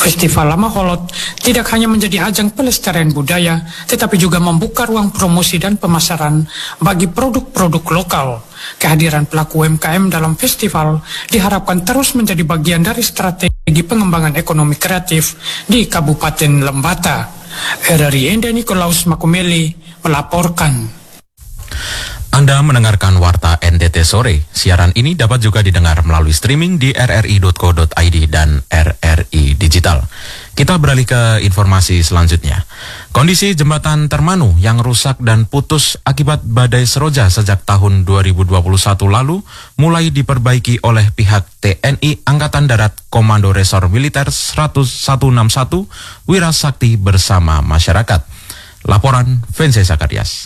Festival Lama Holot tidak hanya menjadi ajang pelestarian budaya, tetapi juga membuka ruang promosi dan pemasaran bagi produk-produk lokal. Kehadiran pelaku UMKM dalam festival diharapkan terus menjadi bagian dari strategi pengembangan ekonomi kreatif di Kabupaten Lembata. RRI Enda Nikolaus Makumeli melaporkan. Anda mendengarkan Warta NTT Sore. Siaran ini dapat juga didengar melalui streaming di rri.co.id dan RRI Digital. Kita beralih ke informasi selanjutnya. Kondisi jembatan Termanu yang rusak dan putus akibat badai Seroja sejak tahun 2021 lalu mulai diperbaiki oleh pihak TNI Angkatan Darat Komando Resor Militer 161 Wirasakti bersama masyarakat. Laporan Vence Zakarias.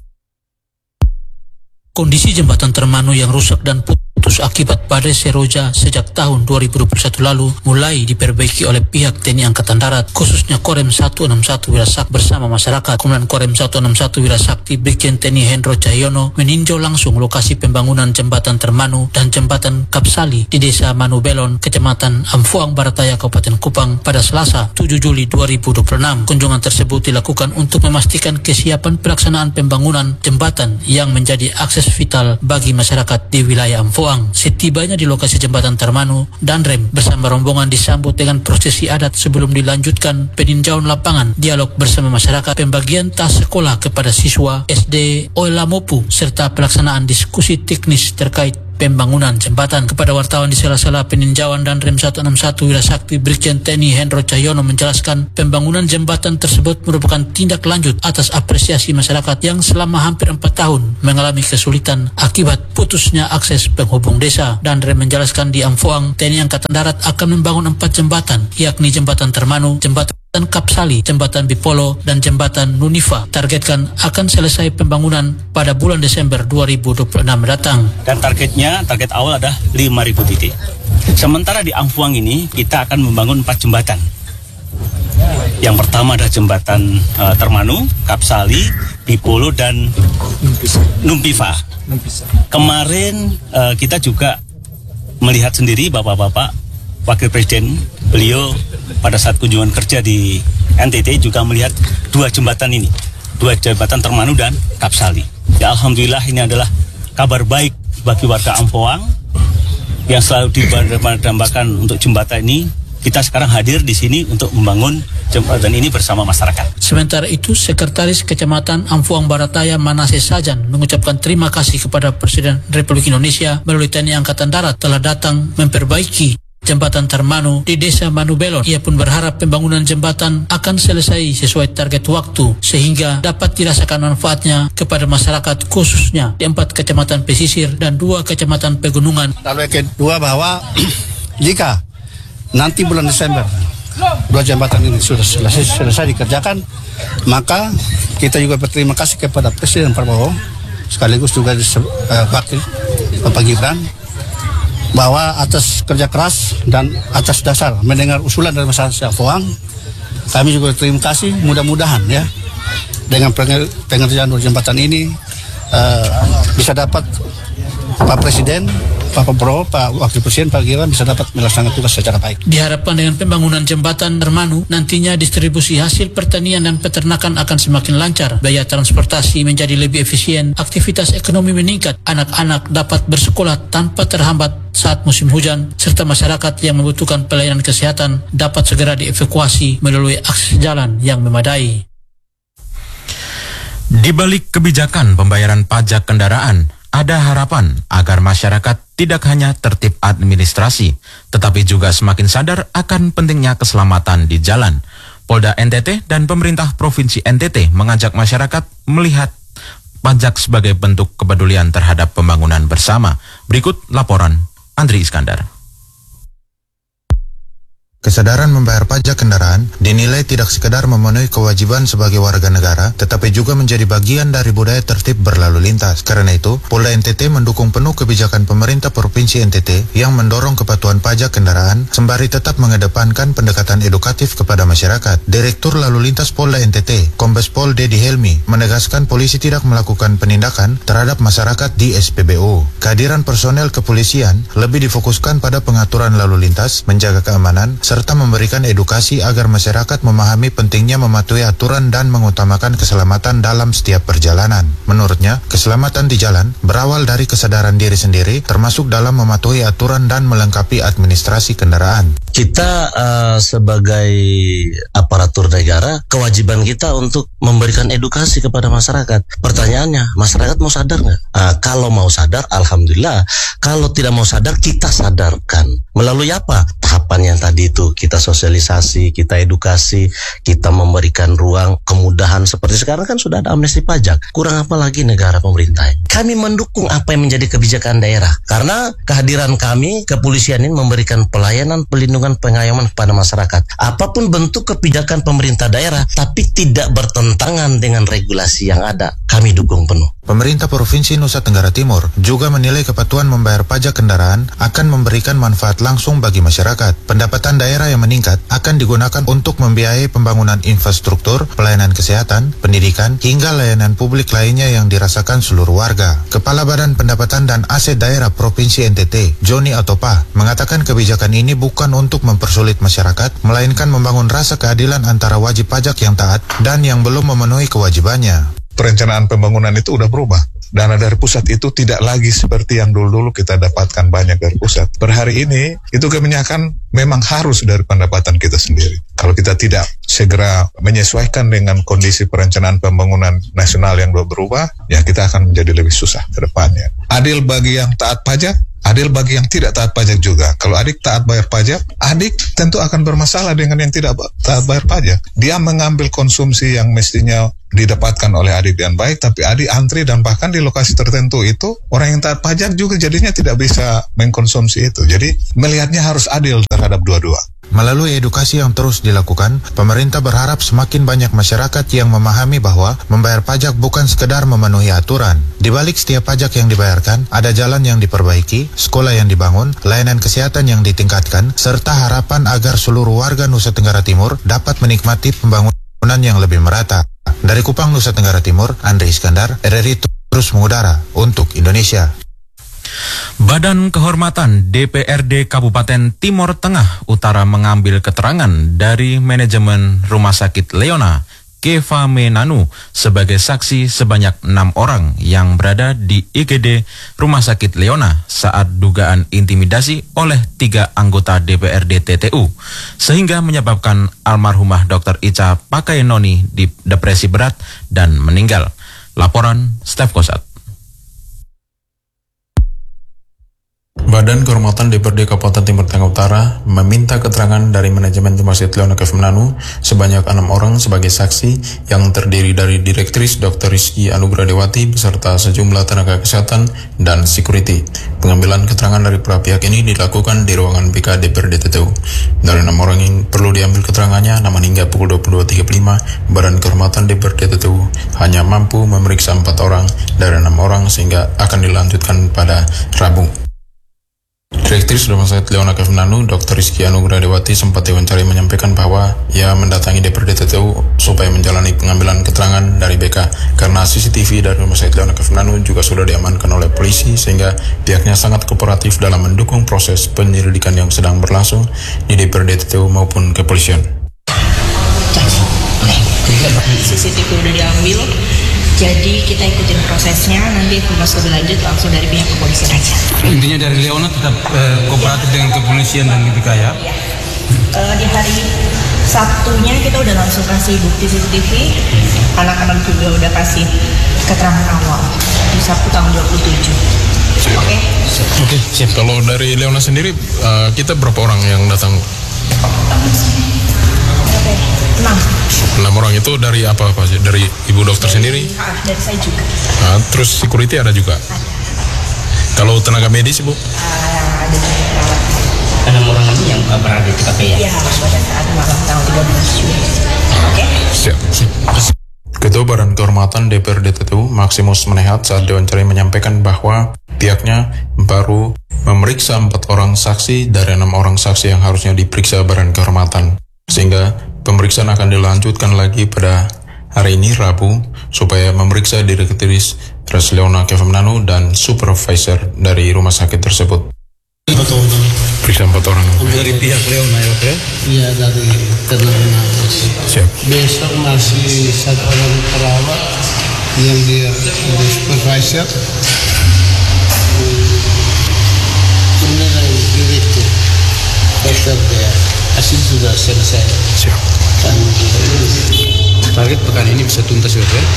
Kondisi jembatan Termanu yang rusak dan putus akibat badai Seroja sejak tahun 2021 lalu mulai diperbaiki oleh pihak TNI Angkatan Darat, khususnya Korem 161 Wirasakti bersama masyarakat. Komandan Korem 161 Wirasakti Brigjen TNI Hendro Cahyono meninjau langsung lokasi pembangunan jembatan Termanu dan jembatan Kapsali di Desa Manubelon, Kecamatan Amfuang Barataya, Kabupaten Kupang pada Selasa 7 Juli 2026. Kunjungan tersebut dilakukan untuk memastikan kesiapan pelaksanaan pembangunan jembatan yang menjadi akses vital bagi masyarakat di wilayah Amfuang. Setibanya di lokasi jembatan Termanu, Danrem bersama rombongan disambut dengan prosesi adat sebelum dilanjutkan peninjauan lapangan, dialog bersama masyarakat, pembagian tas sekolah kepada siswa SD Oelamopu, serta pelaksanaan diskusi teknis terkait pembangunan jembatan. Kepada wartawan di sela-sela peninjauan Danrem 161 Wirasakti, Brigjen TNI Hendro Cahyono menjelaskan pembangunan jembatan tersebut merupakan tindak lanjut atas apresiasi masyarakat yang selama hampir 4 tahun mengalami kesulitan akibat putusnya akses penghubung desa. Danrem menjelaskan di Amfuang, TNI Angkatan Darat akan membangun 4 jembatan, yakni jembatan Termanu, jembatan Kapsali, jembatan Bipolo, dan jembatan Nunifa. Targetkan akan selesai pembangunan pada bulan Desember 2026 datang. Dan target awal ada 5.000 titik. Sementara di Amfuang ini kita akan membangun 4 jembatan. Yang pertama adalah jembatan Termanu, Kapsali, Bipolo, dan Numpifa. Kemarin kita juga melihat sendiri Bapak-Bapak Wakil Presiden, beliau pada saat kunjungan kerja di NTT juga melihat 2 jembatan ini, 2 jembatan Termanu dan Kapsali. Ya, alhamdulillah ini adalah kabar baik bagi warga Amfuang yang selalu didambakan untuk jembatan ini. Kita sekarang hadir di sini untuk membangun jembatan ini bersama masyarakat. Sementara itu, Sekretaris Kecamatan Amfuang Barataya Manase Sajan mengucapkan terima kasih kepada Presiden Republik Indonesia melalui TNI Angkatan Darat telah datang memperbaiki jembatan Termanu di Desa Manubelon. Ia pun berharap pembangunan jembatan akan selesai sesuai target waktu sehingga dapat dirasakan manfaatnya kepada masyarakat, khususnya di 4 kecamatan pesisir dan 2 kecamatan pegunungan. Lalu yang kedua bahwa jika nanti bulan Desember 2 jembatan ini sudah selesai dikerjakan, maka kita juga berterima kasih kepada Presiden Prabowo sekaligus juga Wakil Bapak Gibran bahwa atas kerja keras dan atas dasar mendengar usulan dari masyarakat Amfuang, kami juga terima kasih. Mudah-mudahan ya dengan pengerjaan jembatan ini bisa dapat Pak Presiden, Pak Prabowo, Pak Wakil Presiden, Pak Gibran bisa dapat melaksanakan tugas secara baik. Diharapkan dengan pembangunan jembatan Termanu, nantinya distribusi hasil pertanian dan peternakan akan semakin lancar, biaya transportasi menjadi lebih efisien, aktivitas ekonomi meningkat, anak-anak dapat bersekolah tanpa terhambat saat musim hujan, serta masyarakat yang membutuhkan pelayanan kesehatan dapat segera dievakuasi melalui akses jalan yang memadai. Di balik kebijakan pembayaran pajak kendaraan, ada harapan agar masyarakat tidak hanya tertib administrasi, tetapi juga semakin sadar akan pentingnya keselamatan di jalan. Polda NTT dan pemerintah Provinsi NTT mengajak masyarakat melihat pajak sebagai bentuk kepedulian terhadap pembangunan bersama. Berikut laporan Andri Iskandar. Kesadaran membayar pajak kendaraan dinilai tidak sekedar memenuhi kewajiban sebagai warga negara, tetapi juga menjadi bagian dari budaya tertib berlalu lintas. Karena itu, Polda NTT mendukung penuh kebijakan pemerintah Provinsi NTT yang mendorong kepatuhan pajak kendaraan, sembari tetap mengedepankan pendekatan edukatif kepada masyarakat. Direktur Lalu Lintas Polda NTT, Kombes Pol Dedi Helmi, menegaskan polisi tidak melakukan penindakan terhadap masyarakat di SPBU. Kehadiran personel kepolisian lebih difokuskan pada pengaturan lalu lintas, menjaga keamanan, serta serta memberikan edukasi agar masyarakat memahami pentingnya mematuhi aturan dan mengutamakan keselamatan dalam setiap perjalanan. Menurutnya, keselamatan di jalan berawal dari kesadaran diri sendiri, termasuk dalam mematuhi aturan dan melengkapi administrasi kendaraan. Kita sebagai aparatur negara, kewajiban kita untuk memberikan edukasi kepada masyarakat. Pertanyaannya, masyarakat mau sadar nggak? Kalau mau sadar, alhamdulillah. Kalau tidak mau sadar, kita sadarkan. Melalui apa? Tahapan yang tadi itu, kita sosialisasi, kita edukasi, kita memberikan ruang kemudahan. Seperti sekarang kan sudah ada amnesti pajak. Kurang apa lagi negara pemerintah? Kami mendukung apa yang menjadi kebijakan daerah. Karena kehadiran kami, kepolisian ini memberikan pelayanan, pelindungan, pengayoman kepada masyarakat. Apapun bentuk kebijakan pemerintah daerah, tapi tidak bertentangan dengan regulasi yang ada, kami dukung penuh. Pemerintah Provinsi Nusa Tenggara Timur juga menilai kepatuhan membayar pajak kendaraan akan memberikan manfaat langsung bagi masyarakat. Pendapatan daerah yang meningkat akan digunakan untuk membiayai pembangunan infrastruktur, pelayanan kesehatan, pendidikan, hingga layanan publik lainnya yang dirasakan seluruh warga. Kepala Badan Pendapatan dan Aset Daerah Provinsi NTT, Joni Atopah, mengatakan kebijakan ini bukan untuk mempersulit masyarakat, melainkan membangun rasa keadilan antara wajib pajak yang taat dan yang belum memenuhi kewajibannya. Perencanaan pembangunan itu udah berubah. Dana dari pusat itu tidak lagi seperti yang dulu-dulu kita dapatkan banyak dari pusat. Per hari ini, itu kebanyakan memang harus dari pendapatan kita sendiri. Kalau kita tidak segera menyesuaikan dengan kondisi perencanaan pembangunan nasional yang berubah, ya kita akan menjadi lebih susah ke depannya. Adil bagi yang taat pajak, adil bagi yang tidak taat pajak juga. Kalau adik taat bayar pajak, adik tentu akan bermasalah dengan yang tidak taat bayar pajak. Dia mengambil konsumsi yang mestinya didapatkan oleh adik dengan baik, tapi adik antri dan bahkan di lokasi tertentu itu orang yang taat pajak juga jadinya tidak bisa mengkonsumsi itu. Jadi melihatnya harus adil terhadap dua-dua. Melalui edukasi yang terus dilakukan, pemerintah berharap semakin banyak masyarakat yang memahami bahwa membayar pajak bukan sekedar memenuhi aturan. Di balik setiap pajak yang dibayarkan, ada jalan yang diperbaiki, sekolah yang dibangun, layanan kesehatan yang ditingkatkan, serta harapan agar seluruh warga Nusa Tenggara Timur dapat menikmati pembangunan yang lebih merata. Dari Kupang, Nusa Tenggara Timur, Andre Iskandar, RRI terus mengudara untuk Indonesia. Badan Kehormatan DPRD Kabupaten Timor Tengah Utara mengambil keterangan dari manajemen Rumah Sakit Leona, Keva Menanu, sebagai saksi sebanyak 6 orang yang berada di IGD Rumah Sakit Leona saat dugaan intimidasi oleh 3 anggota DPRD TTU, sehingga menyebabkan almarhumah Dr. Ica Pakaenoni depresi berat dan meninggal. Laporan Stef Kosat. Badan Kehormatan DPRD Kabupaten Timur Tengah Utara meminta keterangan dari manajemen Rumah Sakit Leona Keva Menanu sebanyak 6 orang sebagai saksi yang terdiri dari Direktris Dr. Rizky Anugrah Dewati beserta sejumlah tenaga kesehatan dan security. Pengambilan keterangan dari para pihak ini dilakukan di ruangan BK DPRD TTU. Dari 6 orang yang perlu diambil keterangannya, namun hingga pukul 22.35 Badan Kehormatan DPRD TTU hanya mampu memeriksa 4 orang dari 6 orang sehingga akan dilanjutkan pada Rabu. Direktris Rumah Sakit Leona Keva Menanu, Dr. Rizky Anugrah Dewati sempat diwawancari menyampaikan bahwa ia mendatangi DPRD TTU supaya menjalani pengambilan keterangan dari BK karena CCTV dari Rumah Sakit Leona Keva Menanu juga sudah diamankan oleh polisi sehingga pihaknya sangat kooperatif dalam mendukung proses penyelidikan yang sedang berlangsung di DPRD TTU maupun kepolisian. CCTV udah diambil, jadi kita ikutin prosesnya, nanti informasi lebih lanjut langsung dari pihak kepolisian aja. Intinya dari Leona tetap kooperatif dengan kepolisian dan BK ya? Di hari Sabtunya kita udah langsung kasih bukti CCTV, anak-anak juga udah kasih keterangan awal di Sabtu tanggal 27. Oke, siap. Kalau dari Leona sendiri, kita berapa orang yang datang? 6 orang itu dari apa sih? Dari ibu dokter sendiri? Dari saya juga. Terus security ada juga? Ada. Kalau tenaga medis, Bu? Ada juga. 6 orang ini yang berada di TKP ya? Iya, pada saat malam tanggal 13 Juli. Oke? Siap. Ketua Badan Kehormatan DPRD TTU, Maximus Menehat, saat diwawancari menyampaikan bahwa pihaknya baru memeriksa 4 orang saksi dari 6 orang saksi yang harusnya diperiksa Badan Kehormatan. Sehingga pemeriksaan akan dilanjutkan lagi pada hari ini Rabu supaya memeriksa Direktris Leona Keva Menanu dan supervisor dari rumah sakit tersebut. Betul. Periksa 4 orang. Dari pihak Leona ya Pak? Iya, dari ternak. Siap. Besok masih 1 orang perawat yang dia supervisor. Kemudian direktur dokter dia hasil sudah selesai. Siap. Dan Target pekan ini bisa tuntas ya Pak?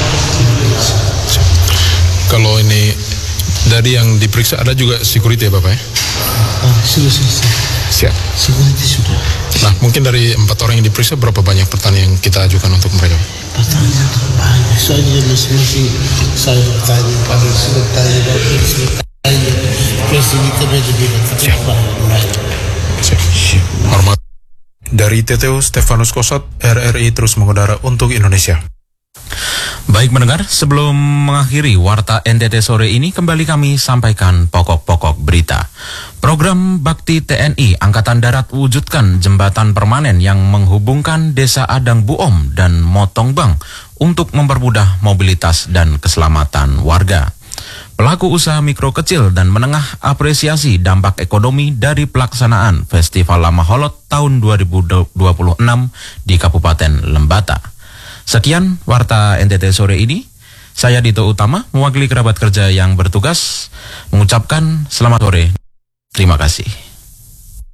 Kalau ini dari yang diperiksa ada juga security ya Bapak ya? sudah selesai. Siap. Security sudah. Nah, mungkin dari 4 orang yang diperiksa berapa banyak pertanyaan yang kita ajukan untuk mereka? Pertanyaan banyak. Soalnya masing-masing saya bertanya pada sekretari dan sekretari presiden beda-beda. Siap. Hormat. Dari TTU Stefanus Kosot, RRI terus mengudara untuk Indonesia. Baik mendengar, sebelum mengakhiri Warta NTT sore ini, kembali kami sampaikan pokok-pokok berita. Program Bakti TNI Angkatan Darat wujudkan jembatan permanen yang menghubungkan Desa Adang Buom dan Motongbang untuk mempermudah mobilitas dan keselamatan warga. Pelaku usaha mikro kecil dan menengah apresiasi dampak ekonomi dari pelaksanaan Festival Lama Holot tahun 2026 di Kabupaten Lembata. Sekian Warta NTT sore ini. Saya Dito Utama, mewakili kerabat kerja yang bertugas, mengucapkan selamat sore. Terima kasih.